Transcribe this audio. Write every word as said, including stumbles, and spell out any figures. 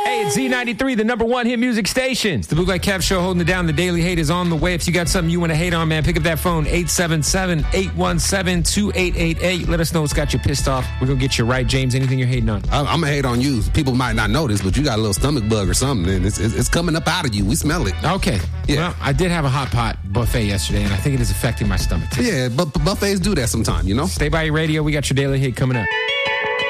Hey, it's Z ninety-three, the number one hit music station. It's the Bootleg Kev Show holding it down. The Daily Hate is on the way. If you got something you want to hate on, man, pick up that phone, eight seven seven, eight one seven, two eight eight eight. Let us know what's got you pissed off. We're going to get you right. James, anything you're hating on? I'm going to hate on you. People might not know this, but you got a little stomach bug or something, and it's, it's coming up out of you. We smell it. Okay. Yeah. Well, I did have a hot pot buffet yesterday, and I think it is affecting my stomach, too. Yeah, but buffets do that sometime, you know? Stay by your radio. We got your Daily Hate coming up.